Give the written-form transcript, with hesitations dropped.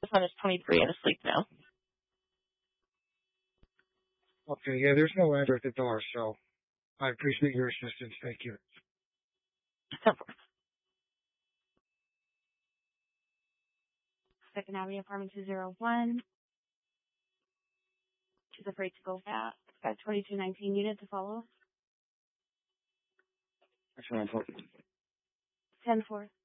The son is 23 and asleep now. Okay, yeah, there's no answer at the door, so I appreciate your assistance. Thank you. Of course. Second Avenue, apartment 201. She's afraid to go back. Got 2219 unit to follow. That's what I'm hoping. 10-4.